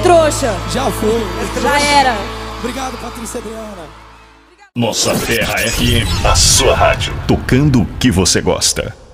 trouxa. Já foi. Já era. Obrigado, Patrícia Adriana. Nossa Terra FM, a sua rádio. Tocando o que você gosta.